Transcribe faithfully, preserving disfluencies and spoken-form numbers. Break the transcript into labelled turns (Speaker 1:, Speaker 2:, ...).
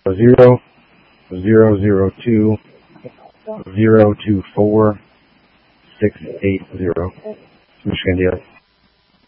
Speaker 1: zero zero zero two zero two four six eight zero. Michigan dealer.